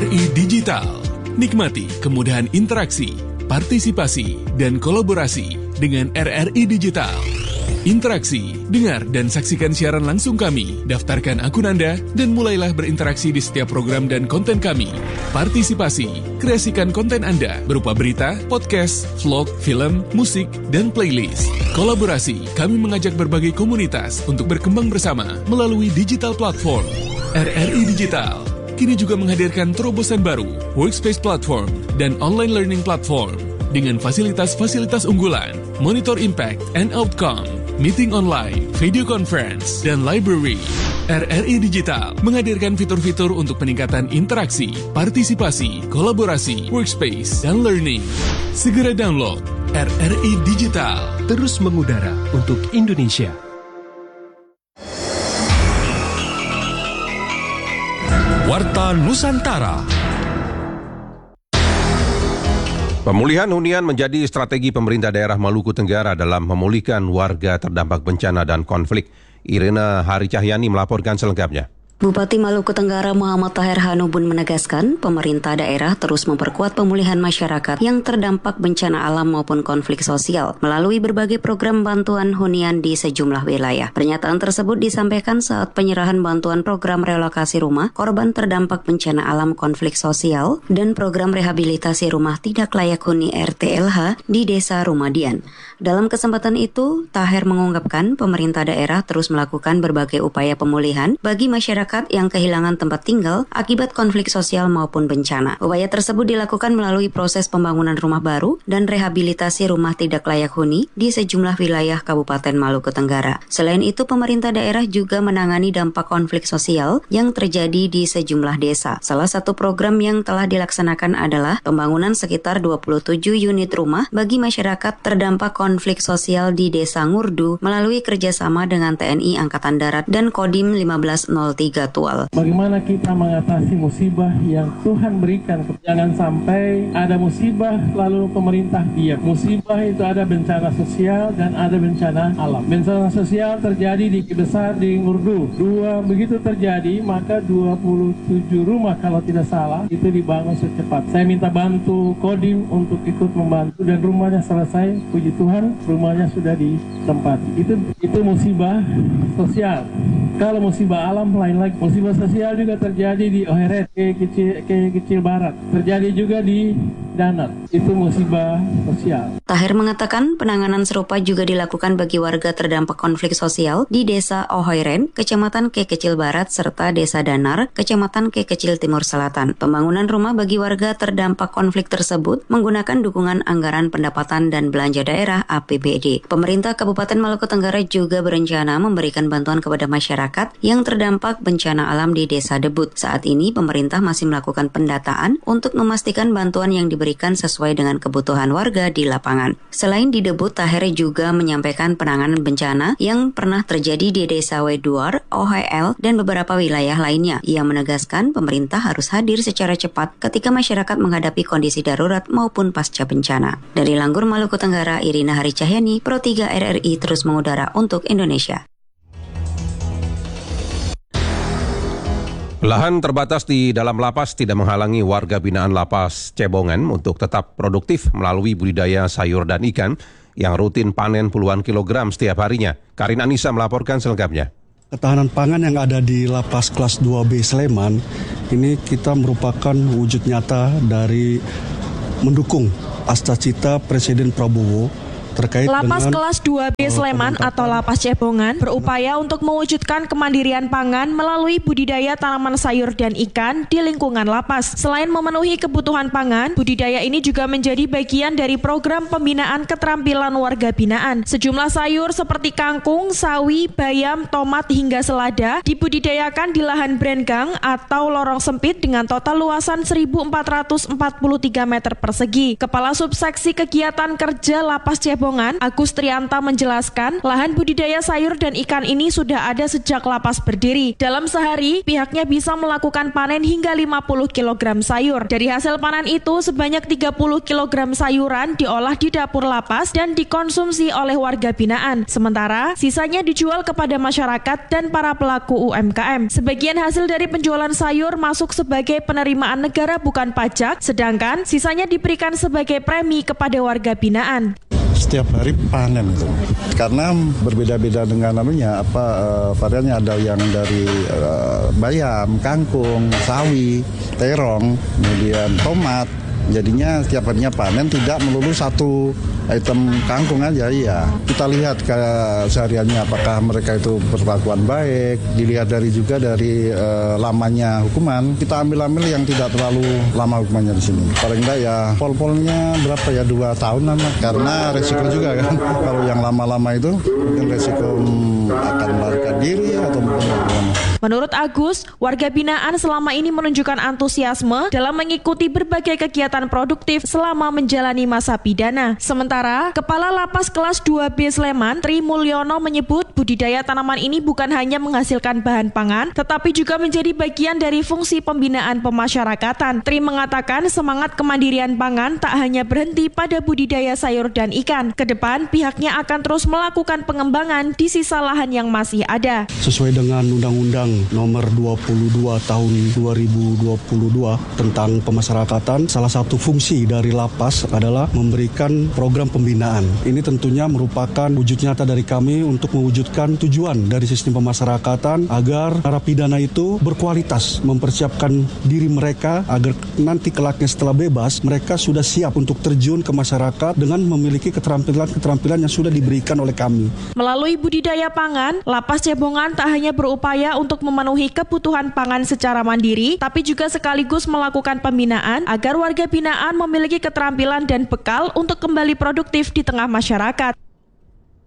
RRI Digital. Nikmati kemudahan interaksi, partisipasi, dan kolaborasi dengan RRI Digital. Interaksi, dengar dan saksikan siaran langsung kami, daftarkan akun Anda, dan mulailah berinteraksi di setiap program dan konten kami. Partisipasi, kreasikan konten Anda berupa berita, podcast, vlog, film, musik, dan playlist. Kolaborasi, kami mengajak berbagai komunitas untuk berkembang bersama melalui digital platform. RRI Digital kini juga menghadirkan terobosan baru, workspace platform, dan online learning platform dengan fasilitas-fasilitas unggulan, monitor impact and outcome, meeting online, video conference, dan library. RRI Digital menghadirkan fitur-fitur untuk peningkatan interaksi, partisipasi, kolaborasi, workspace, dan learning. Segera download RRI Digital. Terus mengudara untuk Indonesia. Warta Nusantara. Pemulihan hunian menjadi strategi pemerintah daerah Maluku Tenggara dalam memulihkan warga terdampak bencana dan konflik. Irina Hari Cahyani melaporkan selengkapnya. Bupati Maluku Tenggara Muhammad Tahir Hanubun menegaskan pemerintah daerah terus memperkuat pemulihan masyarakat yang terdampak bencana alam maupun konflik sosial melalui berbagai program bantuan hunian di sejumlah wilayah. Pernyataan tersebut disampaikan saat penyerahan bantuan program relokasi rumah korban terdampak bencana alam konflik sosial dan program rehabilitasi rumah tidak layak huni RTLH di Desa Rumadian. Dalam kesempatan itu, Tahir mengungkapkan pemerintah daerah terus melakukan berbagai upaya pemulihan bagi masyarakat yang kehilangan tempat tinggal akibat konflik sosial maupun bencana. Upaya tersebut dilakukan melalui proses pembangunan rumah baru dan rehabilitasi rumah tidak layak huni di sejumlah wilayah Kabupaten Maluku Tenggara. Selain itu, pemerintah daerah juga menangani dampak konflik sosial yang terjadi di sejumlah desa. Salah satu program yang telah dilaksanakan adalah pembangunan sekitar 27 unit rumah bagi masyarakat terdampak konflik sosial di Desa Ngurdu melalui kerjasama dengan TNI Angkatan Darat dan Kodim 1503 Tual. Bagaimana kita mengatasi musibah yang Tuhan berikan? Jangan sampai ada musibah lalu pemerintah diam. Musibah itu ada bencana sosial dan ada bencana alam. Bencana sosial terjadi di Kibesar di Ngurdu. Begitu terjadi maka 27 rumah kalau tidak salah itu dibangun secepat. Saya minta bantu Kodim untuk ikut membantu dan rumahnya selesai. Puji Tuhan, rumahnya sudah ditempati. Itu musibah sosial. Kalau musibah alam lain lagi. Musibah sosial juga terjadi di Oheret, Kecil Barat. Terjadi juga di Danar. Itu musibah sosial. Tahir mengatakan penanganan serupa juga dilakukan bagi warga terdampak konflik sosial di Desa Ohoiren, Kecamatan Kecil Barat, serta Desa Danar, Kecamatan Kecil Timur Selatan. Pembangunan rumah bagi warga terdampak konflik tersebut menggunakan dukungan anggaran pendapatan dan belanja daerah APBD. Pemerintah Kabupaten Maluku Tenggara juga berencana memberikan bantuan kepada masyarakat yang terdampak bencana alam di Desa Debut. Saat ini pemerintah masih melakukan pendataan untuk memastikan bantuan yang diberikan sesuai dengan kebutuhan warga di lapangan. Selain di Debut, Tahir juga menyampaikan penanganan bencana yang pernah terjadi di Desa Weduar, OHL, dan beberapa wilayah lainnya. Ia menegaskan pemerintah harus hadir secara cepat ketika masyarakat menghadapi kondisi darurat maupun pasca bencana. Dari Langgur, Maluku Tenggara, Irina Hari Cahyani, Pro 3 RRI terus mengudara untuk Indonesia. Lahan terbatas di dalam lapas tidak menghalangi warga binaan lapas Cebongan untuk tetap produktif melalui budidaya sayur dan ikan yang rutin panen puluhan kilogram setiap harinya. Karin Anissa melaporkan selengkapnya. Ketahanan pangan yang ada di lapas kelas 2B Sleman ini kita merupakan wujud nyata dari mendukung cita-cita Presiden Prabowo terkait Lapas dengan kelas 2B Sleman atau Lapas Cebongan berupaya untuk mewujudkan kemandirian pangan melalui budidaya tanaman sayur dan ikan di lingkungan lapas. Selain memenuhi kebutuhan pangan, budidaya ini juga menjadi bagian dari program pembinaan keterampilan warga binaan. Sejumlah sayur seperti kangkung, sawi, bayam, tomat hingga selada dibudidayakan di lahan brenggang atau lorong sempit dengan total luasan 1.443 meter persegi. Kepala Subseksi Kegiatan Kerja Lapas Cebongan Cebongan, Agus Trianta menjelaskan, lahan budidaya sayur dan ikan ini sudah ada sejak lapas berdiri. Dalam sehari, pihaknya bisa melakukan panen hingga 50 kg sayur. Dari hasil panen itu, sebanyak 30 kg sayuran diolah di dapur lapas dan dikonsumsi oleh warga binaan. Sementara, sisanya dijual kepada masyarakat dan para pelaku UMKM. Sebagian hasil dari penjualan sayur masuk sebagai penerimaan negara bukan pajak, sedangkan sisanya diberikan sebagai premi kepada warga binaan. Setiap hari panen itu, karena berbeda-beda dengan variannya, ada yang dari bayam, kangkung, sawi, terong, kemudian tomat. Jadinya setiap harinya panen, tidak melulu satu item kangkung aja. Iya, kita lihat sehariannya apakah mereka itu perlakuan baik, dilihat juga dari lamanya hukuman. Kita ambil yang tidak terlalu lama hukumannya di sini. Paling enggak ya pol-polnya berapa ya, 2 tahunan lah. Karena resiko juga kan, kalau yang lama-lama itu mungkin resiko akan melarikan diri atau mungkin. Menurut Agus, warga binaan selama ini menunjukkan antusiasme dalam mengikuti berbagai kegiatan produktif selama menjalani masa pidana. Sementara, Kepala Lapas Kelas 2B Sleman, Tri Mulyono menyebut budidaya tanaman ini bukan hanya menghasilkan bahan pangan, tetapi juga menjadi bagian dari fungsi pembinaan pemasyarakatan. Tri mengatakan semangat kemandirian pangan tak hanya berhenti pada budidaya sayur dan ikan. Kedepan, pihaknya akan terus melakukan pengembangan di sisa lahan yang masih ada. Sesuai dengan Undang-Undang Nomor 22 Tahun 2022 tentang pemasyarakatan, salah satu fungsi dari lapas adalah memberikan program pembinaan. Ini tentunya merupakan wujud nyata dari kami untuk mewujudkan tujuan dari sistem pemasyarakatan agar narapidana itu berkualitas, mempersiapkan diri mereka agar nanti kelaknya setelah bebas, mereka sudah siap untuk terjun ke masyarakat dengan memiliki keterampilan yang sudah diberikan oleh kami. Melalui budidaya pangan, Lapas Cebongan tak hanya berupaya untuk memenuhi kebutuhan pangan secara mandiri, tapi juga sekaligus melakukan pembinaan agar warga binaan memiliki keterampilan dan bekal untuk kembali produktif di tengah masyarakat.